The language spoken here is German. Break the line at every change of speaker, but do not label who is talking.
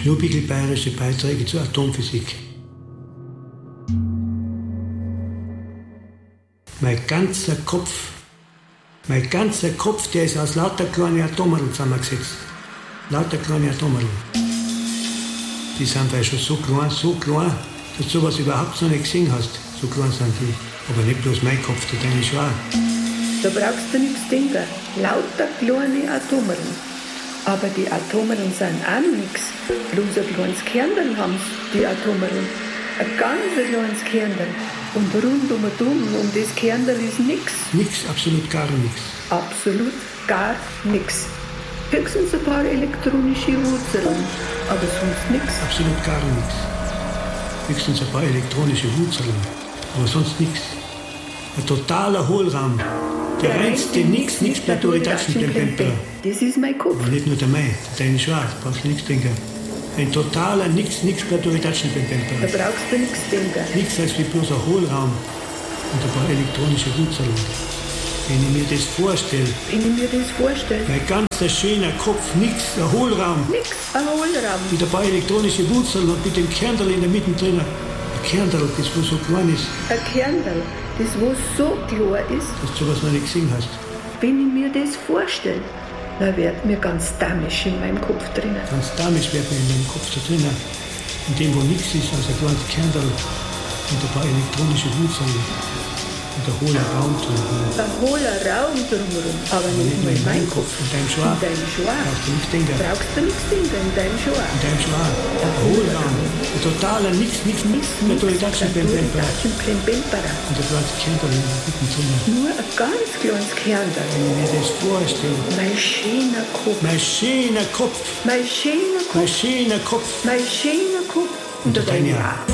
Schnurrbickel bayerische Beiträge zur Atomphysik. Mein ganzer Kopf, der ist aus lauter kleinen Atomerl zusammengesetzt. Lauter kleine Atomerl. Die sind ja schon so klein, dass du sowas überhaupt noch nicht gesehen hast. So klein sind die. Aber nicht bloß mein Kopf, der deine schon auch.
Da brauchst du nichts denken. Lauter kleine Atomerl. Aber die Atomerl sind auch noch nichts. Bloß ein kleines Kernel haben die Atomerl. Ein ganz kleines Kernel. Und rundum um das Kernel ist nichts.
Nichts, absolut gar nichts.
Absolut gar nichts. Höchstens ein paar elektronische Wurzeln, aber sonst nichts.
Absolut gar nichts. Höchstens ein paar elektronische Wurzeln, aber sonst nichts. Ein totaler Hohlraum. Der reinste nix Platuridatschen Pempera.
Das ist mein Kopf.
Aber nicht nur der mein, der deine schon, brauchst du nichts denken. Ein totaler nix Platuridatschen Pempera.
Da brauchst du nichts denken.
Nichts als wie bloß ein Hohlraum und ein paar elektronische Wurzeln. Wenn ich mir das vorstelle. Mein ganzer schöner Kopf, nix, ein Hohlraum.
Ein Hohlraum.
Mit ein paar elektronische Wurzeln und mit dem Kernel in der Mitte drin. Ein Kernel, das wo so klein ist.
Ein Kernel, das wo so klar ist.
Dass du sowas noch nicht gesehen hast.
Wenn ich mir das vorstelle, dann wird mir ganz damisch in meinem Kopf drinnen.
Ganz damisch wird mir in meinem Kopf da drinnen. In dem, wo nichts ist, also ein kleines Kernel und ein paar elektronische Wurzeln. Und ein hohler Raum drumherum.
Ein hohler Raum drumherum, aber nicht nur in meinem Kopf.
In deinem Schwab.
In deinem Schwab.
Brauchst du nichts denken.
Brauchst du nichts denken, in deinem Schwab.
In deinem Schwab. Ein Hohlraum. Ein totaler nix Platuridatschen Pempera. Und ein kleines Kernel in der Mitte drin.
Nur ein ganz kleines Kernel.
Wenn ich mir das vorstelle.
Mein schöner Kopf.
Mein schöner Kopf.
Mein schöner Kopf.
Mein schöner Kopf.
Mein schöner Kopf.
Und deine auch.